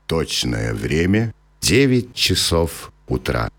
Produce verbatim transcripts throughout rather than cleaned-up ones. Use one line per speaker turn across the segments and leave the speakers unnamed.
Точное время – девять часов утра.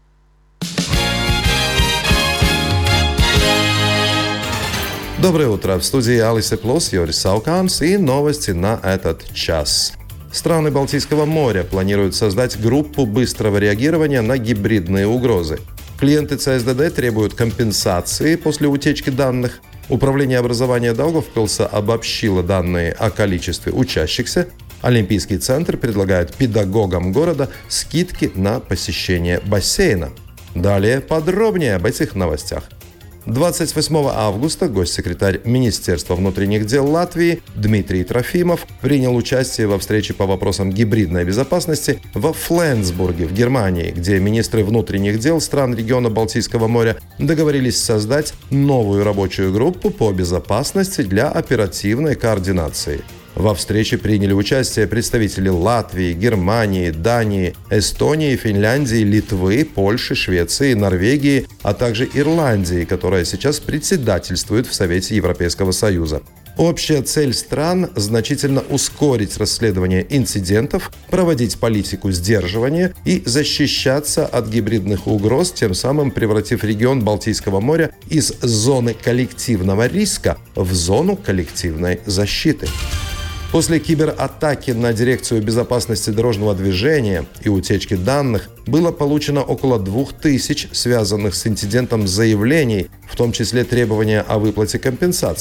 Доброе утро. В студии Алис Плюс, Йорис Сауканс и новости на этот час. Страны Балтийского моря планируют создать группу быстрого реагирования на гибридные угрозы. Клиенты ЦСДД требуют компенсации после утечки данных. Управление образования Даугавпилса обобщило данные о количестве учащихся. Олимпийский центр предлагает педагогам города скидки на посещение бассейна. Далее подробнее об этих новостях. двадцать восьмого августа госсекретарь Министерства внутренних дел Латвии Дмитрий Трофимов принял участие во встрече по вопросам гибридной безопасности во Фленсбурге в Германии, где министры внутренних дел стран региона Балтийского моря договорились создать новую рабочую группу по безопасности для оперативной координации. Во встрече приняли участие представители Латвии, Германии, Дании, Эстонии, Финляндии, Литвы, Польши, Швеции, Норвегии, а также Ирландии, которая сейчас председательствует в Совете Европейского Союза. Общая цель стран – значительно ускорить расследование инцидентов, проводить политику сдерживания и защищаться от гибридных угроз, тем самым превратив регион Балтийского моря из зоны коллективного риска в зону коллективной защиты. После кибератаки на Дирекцию безопасности дорожного движения и утечки данных было получено около двух тысяч связанных с инцидентом заявлений, в том числе требования о выплате компенсации.